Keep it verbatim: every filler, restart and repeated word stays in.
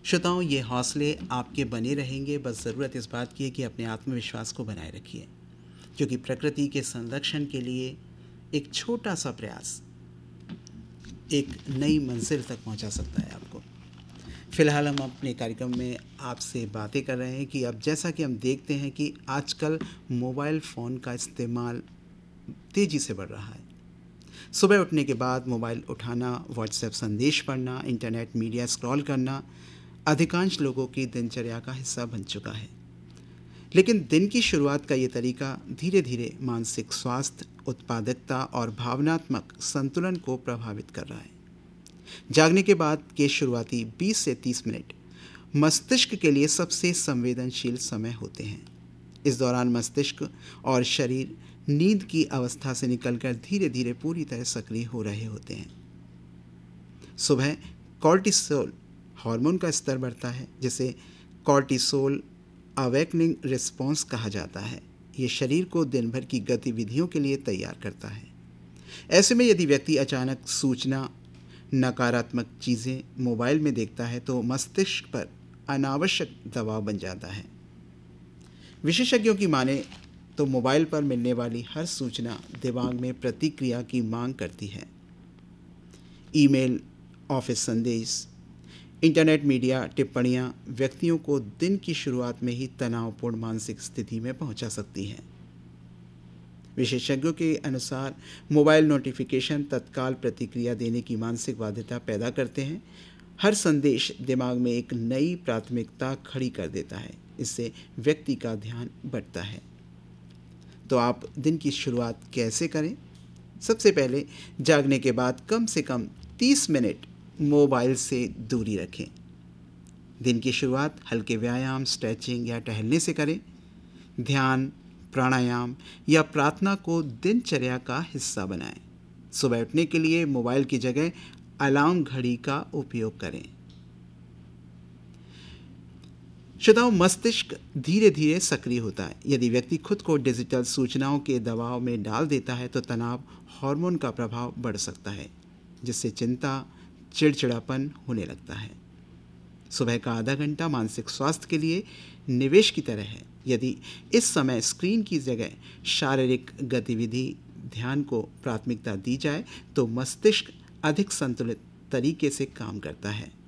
श्रोताओं, ये हौसले आपके बने रहेंगे, बस ज़रूरत इस बात की है कि अपने आत्मविश्वास को बनाए रखिए, क्योंकि प्रकृति के संरक्षण के लिए एक छोटा सा प्रयास एक नई मंजिल तक पहुंचा सकता है आपको। फ़िलहाल हम अपने कार्यक्रम में आपसे बातें कर रहे हैं कि अब जैसा कि हम देखते हैं कि आजकल मोबाइल फ़ोन का इस्तेमाल तेज़ी से बढ़ रहा है। सुबह उठने के बाद मोबाइल उठाना, व्हाट्सएप संदेश पढ़ना, इंटरनेट मीडिया स्क्रॉल करना अधिकांश लोगों की दिनचर्या का हिस्सा बन चुका है। लेकिन दिन की शुरुआत का ये तरीका धीरे धीरे मानसिक स्वास्थ्य, उत्पादकता और भावनात्मक संतुलन को प्रभावित कर रहा है। जागने के बाद के शुरुआती बीस से तीस मिनट मस्तिष्क के लिए सबसे संवेदनशील समय होते हैं। इस दौरान मस्तिष्क और शरीर नींद की अवस्था से निकलकर धीरे धीरे पूरी तरह सक्रिय हो रहे होते हैं। सुबह कॉर्टिसोल हार्मोन का स्तर बढ़ता है, जिसे कॉर्टिसोल अवेकनिंग रिस्पॉन्स कहा जाता है। ये शरीर को दिन भर की गतिविधियों के लिए तैयार करता है। ऐसे में यदि व्यक्ति अचानक सूचना, नकारात्मक चीज़ें मोबाइल में देखता है तो मस्तिष्क पर अनावश्यक दबाव बन जाता है। विशेषज्ञों की माने तो मोबाइल पर मिलने वाली हर सूचना दिमाग में प्रतिक्रिया की मांग करती है। ईमेल, ऑफिस संदेश, इंटरनेट मीडिया टिप्पणियां व्यक्तियों को दिन की शुरुआत में ही तनावपूर्ण मानसिक स्थिति में पहुंचा सकती हैं। विशेषज्ञों के अनुसार मोबाइल नोटिफिकेशन तत्काल प्रतिक्रिया देने की मानसिक बाध्यता पैदा करते हैं। हर संदेश दिमाग में एक नई प्राथमिकता खड़ी कर देता है। इससे व्यक्ति का ध्यान बढ़ता है। तो आप दिन की शुरुआत कैसे करें? सबसे पहले जागने के बाद कम से कम तीस मिनट मोबाइल से दूरी रखें। दिन की शुरुआत हल्के व्यायाम, स्ट्रेचिंग या टहलने से करें। ध्यान, प्राणायाम या प्रार्थना को दिनचर्या का हिस्सा बनाएं। सुबह उठने के लिए मोबाइल की जगह अलार्म घड़ी का उपयोग करें। श्रोताओं, मस्तिष्क धीरे धीरे सक्रिय होता है। यदि व्यक्ति खुद को डिजिटल सूचनाओं के दबाव में डाल देता है तो तनाव हार्मोन का प्रभाव बढ़ सकता है, जिससे चिंता, चिड़चिड़ापन होने लगता है। सुबह का आधा घंटा मानसिक स्वास्थ्य के लिए निवेश की तरह है। यदि इस समय स्क्रीन की जगह शारीरिक गतिविधि, ध्यान को प्राथमिकता दी जाए तो मस्तिष्क अधिक संतुलित तरीके से काम करता है।